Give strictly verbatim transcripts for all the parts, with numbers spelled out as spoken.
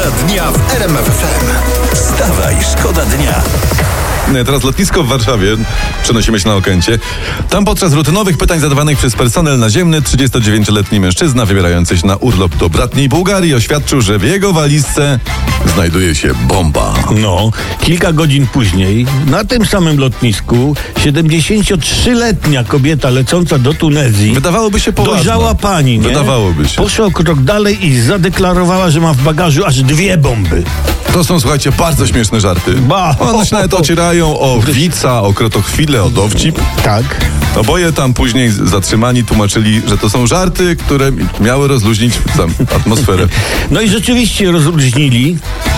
dnia w R M F F M. Wstawaj, szkoda dnia. Teraz lotnisko w Warszawie. Przenosimy się na Okęcie. Tam podczas rutynowych pytań zadawanych przez personel naziemny trzydziestodziewięcioletni mężczyzna wybierający się na urlop do bratniej Bułgarii oświadczył, że w jego walizce znajduje się bomba. No, kilka godzin później na tym samym lotnisku siedemdziesięciotrzyletnia kobieta lecąca do Tunezji, Wydawałoby się poważna. dojrzała pani, nie? Wydawałoby się. Poszła o krok dalej i zadeklarowała, że ma w bagażu aż dwie bomby. To są, słuchajcie, bardzo śmieszne żarty. Ba. One się nawet ocierają o wica, o krotochwilę, o dowcip. Tak. Oboje tam później zatrzymani tłumaczyli, że to są żarty, które miały rozluźnić tam atmosferę. No i rzeczywiście rozluźnili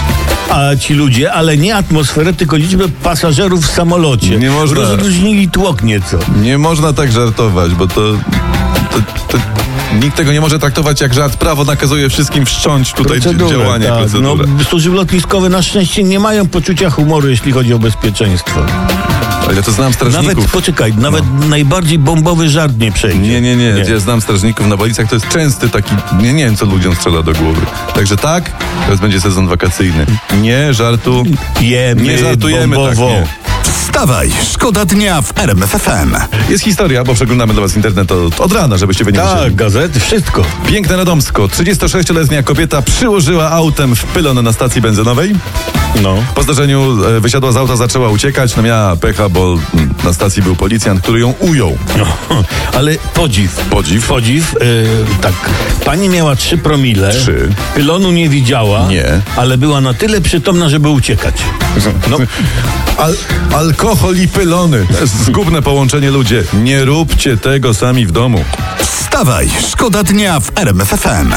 a ci ludzie, ale nie atmosferę, tylko liczbę pasażerów w samolocie. Nie można. Rozluźnili tłok nieco. Nie można tak żartować, bo to, to, to nikt tego nie może traktować jak żart. Prawo nakazuje wszystkim wszcząć tutaj Procedurę, działanie, tak. procedurę. No, służby lotniskowe na szczęście nie mają poczucia humoru, jeśli chodzi o bezpieczeństwo. Ale ja to znam strażników. Nawet, poczekaj, nawet no. najbardziej bombowy żart nie przejdzie. Nie, nie, nie, nie. Ja znam strażników na bolicach, to jest częsty taki, nie, nie wiem co ludziom strzela do głowy. Także tak, teraz będzie sezon wakacyjny. Nie żartu, Jemy nie żartujemy bombowo. tak, nie. Wstawaj, szkoda dnia w R M F F M. Jest historia, bo przeglądamy dla was internet od, od rana, żebyście wy nie Tak, musieli. gazety, wszystko. Piękne Radomsko. trzydziestosześcioletnia kobieta przyłożyła autem w pylon na stacji benzynowej. No. Po zdarzeniu e, wysiadła z auta, zaczęła uciekać. No miała pecha, bo mm, na stacji był policjant, który ją ujął. No, ale podziw. Podziw? Podziw, yy, tak. Pani miała trzy promile. Trzy. Pylonu nie widziała. Nie. Ale była na tyle przytomna, żeby uciekać. No. Al- alkohol i pylony. To jest zgubne połączenie, ludzie. Nie róbcie tego sami w domu. Wstawaj, szkoda dnia w R M F F M.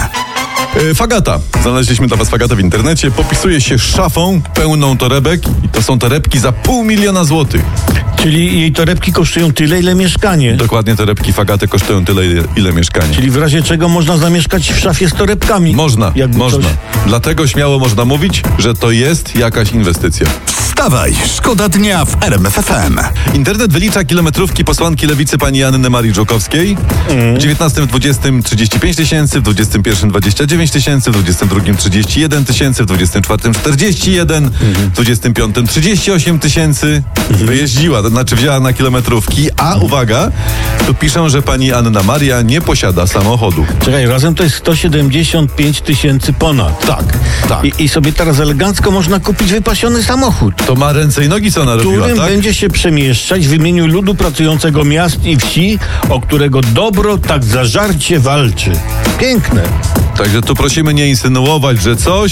E, Fagata. Znaleźliśmy dla was Fagatę w internecie. Popisuje się szafą pełną torebek i to są torebki za pół miliona złotych. Czyli jej torebki kosztują tyle, ile mieszkanie. Dokładnie torebki Fagaty kosztują tyle, ile, ile mieszkanie. Czyli w razie czego można zamieszkać w szafie z torebkami. Można, Jakby można. coś- Dlatego śmiało można mówić, że to jest jakaś inwestycja. Wstawaj, szkoda dnia w R M F F M. Internet wylicza kilometrówki posłanki Lewicy pani Anny Marii Żukowskiej. W dziewiętnastym, dwudziestym trzydzieści pięć tysięcy, w dwudziestym pierwszym dwadzieścia dziewięć tysięcy, w dwudziestym drugim trzydzieści jeden tysięcy, w dwudziestym czwartym czterdzieści jeden, w dwudziestym piątym trzydzieści osiem tysięcy. Wyjeździła, to znaczy wzięła na kilometrówki, a uwaga, tu piszą, że pani Anna Maria nie posiada samochodu. Czekaj, razem to jest sto siedemdziesiąt pięć tysięcy ponad. Tak, tak. I, I sobie teraz elegancko można kupić wypasiony samochód, To ma ręce i nogi, co ona robiła, którym tak? będzie się przemieszczać w imieniu ludu pracującego miast i wsi, o którego dobro tak zażarcie walczy. Piękne. Także tu prosimy nie insynuować, że coś,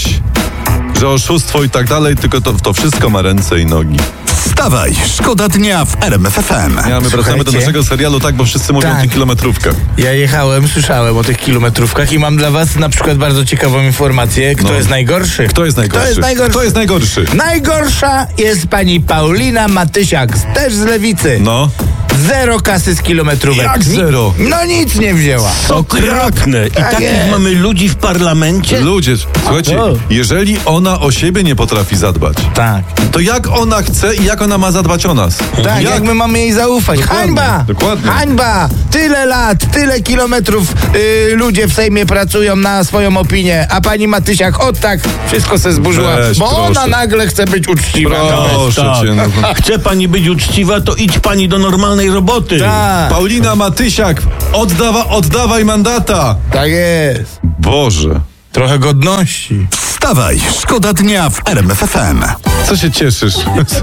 że oszustwo i tak dalej, tylko to, to wszystko ma ręce i nogi. Wstawaj, szkoda dnia w R M F F M. Ja, my wracamy do Słuchajcie. naszego serialu, tak, bo wszyscy mówią Tak. o tych kilometrówkach. Ja jechałem, słyszałem o tych kilometrówkach i mam dla was na przykład bardzo ciekawą informację. Kto No. jest najgorszy? Kto jest najgorszy? Kto jest najgorszy? Kto jest najgorszy? Najgorsza jest pani Paulina Matysiak, też z Lewicy. No. Zero kasy z kilometrówek. Jak Ni- zero? No nic nie wzięła. Okropne. I Tak takich jest. mamy ludzi w parlamencie? Ludzie, słuchajcie, O. jeżeli ona o siebie nie potrafi zadbać, Tak. to jak ona chce i jak ona ma zadbać o nas? Tak, jak, my mamy jej zaufać? Dokładnie, Hańba! dokładnie. Hańba! Tyle lat, tyle kilometrów y, ludzie w Sejmie pracują na swoją opinię, a pani Matysiak od tak wszystko se zburzyła, Weź, bo proszę. ona nagle chce być uczciwa. Proszę Tak. cię. No. Chce pani być uczciwa, to idź pani do normalnej roboty. Tak, Paulina Matysiak, oddawa, oddawaj mandata! tak jest. Boże. Trochę godności. Wstawaj, szkoda dnia w R M F F M. Co się cieszysz?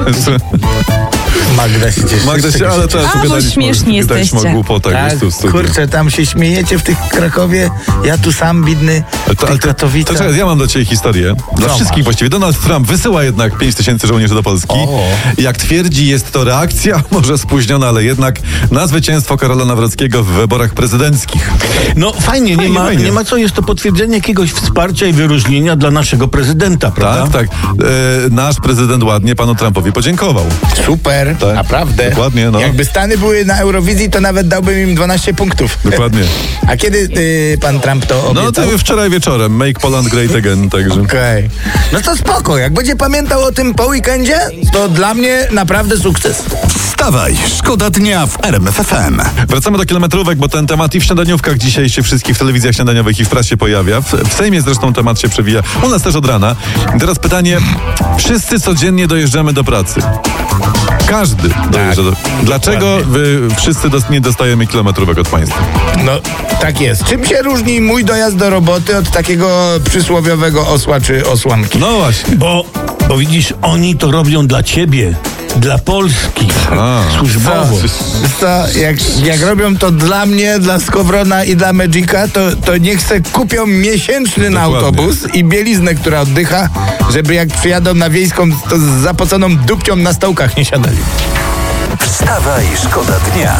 Magda się cieszy. Magda się, ale teraz A, bo gadaliśmy, śmieszni gadaliśmy o jesteście. głupotach. Tak, jest tu w studiu. kurczę, tam się śmiejecie w tych Krakowie, ja tu sam bidny Ale w to, ale tych to, to Katowicach. czekaj, ja mam dla ciebie historię. Dla Co wszystkich masz? właściwie. Donald Trump wysyła jednak pięć tysięcy żołnierzy do Polski. O. Jak twierdzi, jest to reakcja, może spóźniona, ale jednak na zwycięstwo Karola Nawrockiego w wyborach prezydenckich. No fajnie, nie, Fajnie, ma, fajnie. nie ma co, jest to potwierdzenie jakiegoś wsparcia i wyróżnienia dla naszego prezydenta, prawda? Tak, tak. E, nasz prezydent ładnie panu Trumpowi podziękował. Super, Tak. naprawdę. Dokładnie, no. Jakby Stany były na Eurowizji, to nawet dałbym im dwanaście punktów. Dokładnie. A kiedy y, pan Trump to obiecał? No to wczoraj wieczorem. Make Poland Great Again, także. Okej. No to spoko, jak będzie pamiętał o tym po weekendzie, to dla mnie naprawdę sukces. Wstawaj, szkoda dnia w R M F F M. Wracamy do kilometrówek, bo ten temat i w śniadaniówkach dzisiaj się wszystkich w telewizjach śniadaniowych i w prasie pojawia. W, w Sejmie zresztą temat się przewija. U nas nas też od rana. I teraz pytanie, wszyscy codziennie dojeżdżamy do pracy. Każdy dojeżdża do... Dlaczego wy wszyscy dos- nie dostajemy kilometrówek od państwa? No, tak jest. Czym się różni mój dojazd do roboty od takiego przysłowiowego osła czy osłanki? No właśnie. Bo, bo widzisz, oni to robią dla ciebie, dla Polski, A. służbowo. Co, jak, jak robią to dla mnie, dla Skowrona i dla Magica, to, to niech se kupią miesięczny na Dokładnie. autobus i bieliznę, która oddycha, żeby jak przyjadą na wiejską, to z zapoconą dupcią na stołkach nie siadali. Wstawaj, szkoda dnia.